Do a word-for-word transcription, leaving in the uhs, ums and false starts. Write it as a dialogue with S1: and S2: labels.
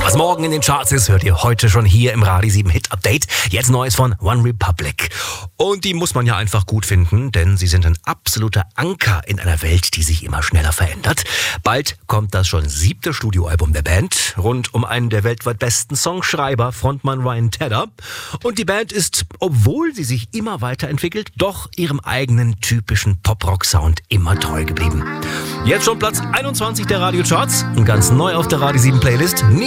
S1: Was morgen in den Charts ist, hört ihr heute schon hier im Radio sieben Hit Update. Jetzt Neues von One Republic. Und die muss man ja einfach gut finden, denn sie sind ein absoluter Anker in einer Welt, die sich immer schneller verändert. Bald kommt das schon siebte Studioalbum der Band, rund um einen der weltweit besten Songschreiber, Frontmann Ryan Tedder. Und die Band ist, obwohl sie sich immer weiterentwickelt, doch ihrem eigenen typischen Pop-Rock-Sound immer treu geblieben. Jetzt schon Platz einundzwanzig der Radiocharts, ganz neu auf der Radio sieben Playlist.